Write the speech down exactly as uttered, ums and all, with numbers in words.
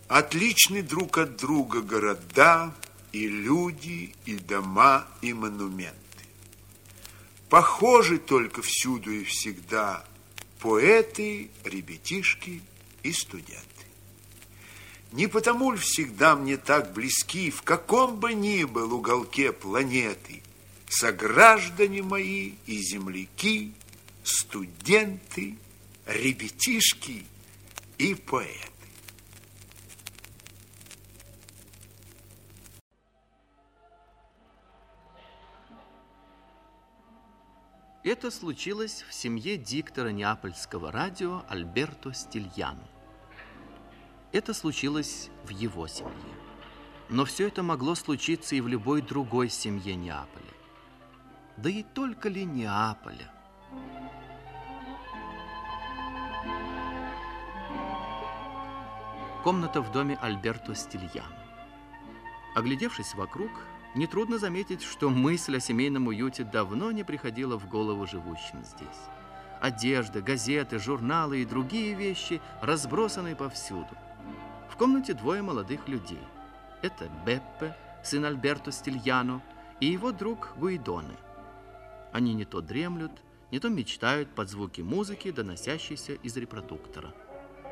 Отличны друг от друга города, и люди, и дома, и монументы. Похожи только всюду и всегда поэты, ребятишки и студенты. Не потому ли всегда мне так близки, в каком бы ни был уголке планеты, сограждане мои и земляки, студенты, ребятишки и поэты. Это случилось в семье диктора Неапольского радио Альберто Стильяно. Это случилось в его семье. Но все это могло случиться и в любой другой семье Неаполя. Да и только ли Неаполя? Комната в доме Альберто Стильяно. Оглядевшись вокруг, нетрудно заметить, что мысль о семейном уюте давно не приходила в голову живущим здесь. Одежда, газеты, журналы и другие вещи разбросаны повсюду. В комнате двое молодых людей. Это Беппе, сын Альберто Стильяно, и его друг Гуидоне. Они не то дремлют, не то мечтают под звуки музыки, доносящейся из репродуктора.